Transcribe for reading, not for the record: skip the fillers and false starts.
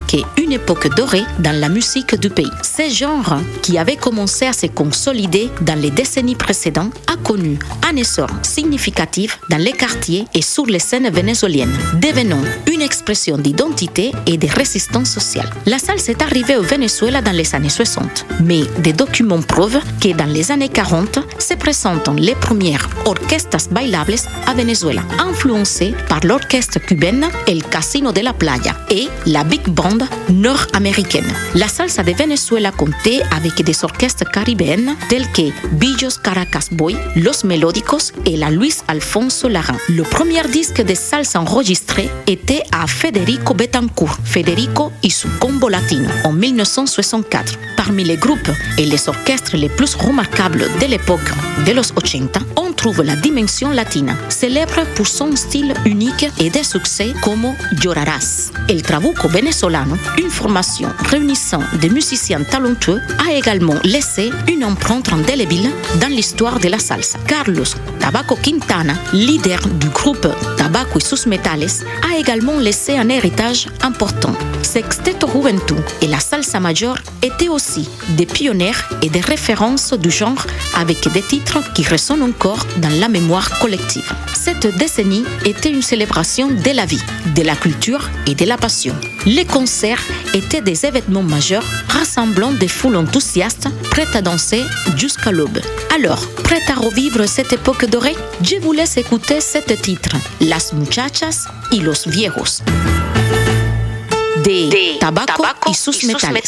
marqué une époque dorée dans la musique du pays. Ce genre, qui avait commencé à se consolider dans les décennies précédentes, a connu un essor significatif dans les quartiers et sur les scènes vénézuéliennes, devenant une expression d'identité et de résistance sociale. La salsa est arrivée au Venezuela dans les années 60, mais des documents prouvent que dans les années 40 se présentent les premières orquestas bailables à Venezuela, influencées par l'orchestre cubaine El Casino de la Playa et la Big Band nord-américaine. La salsa de Venezuela comptait avec des orchestres caribéennes tels que Billos Caracas Boy, Los Melódicos et la Luis Alfonso Lara. Le premier disque de salsa enregistré était à Federico Betancourt, Federico y su Combo Latino, en 1964. Parmi les groupes et les orchestres les plus remarquables de l'époque de los 80, on trouve la dimension latine, célèbre pour son style unique et des succès comme Llorarás. El Trabuco Venezolano, une formation réunissant des musiciens talentueux, a également laissé une empreinte indélébile dans l'histoire de la salsa. Carlos Tabaco Quintana, leader du groupe Tabaco y sus Metales, a également laissé un héritage important. Sexteto Juventud et la salsa major étaient aussi des pionnières et des références du genre avec des titres qui résonnent encore dans la mémoire collective. Cette décennie était une célébration de la vie, de la culture et de la passion. Les concerts étaient des événements majeurs rassemblant des foules enthousiastes prêtes à danser jusqu'à l'aube. Alors, prêtes à revivre cette époque dorée? Je vous laisse écouter cet titre, Las Muchachas y los Viejos, de Tabaco y sus Metales.